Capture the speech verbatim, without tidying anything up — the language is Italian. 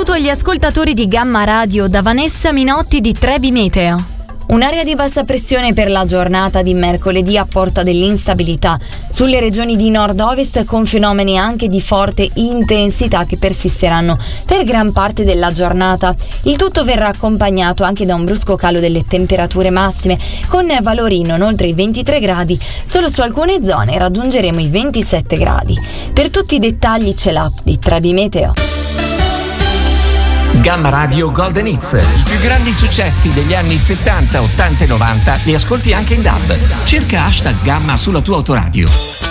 saluto agli ascoltatori di Gamma Radio da Vanessa Minotti di Trebi Meteo. Un'area di bassa pressione per la giornata di mercoledì apporta dell'instabilità sulle regioni di nord-ovest, con fenomeni anche di forte intensità che persisteranno per gran parte della giornata. Il tutto verrà accompagnato anche da un brusco calo delle temperature massime, con valori non oltre i ventitré gradi. Solo su alcune zone raggiungeremo i ventisette gradi. Per tutti i dettagli c'è l'app di Trebi Meteo. Gamma Radio Golden Hits, i più grandi successi degli anni settanta, ottanta e novanta li ascolti anche in D A B. Cerca hashtag Gamma sulla tua autoradio.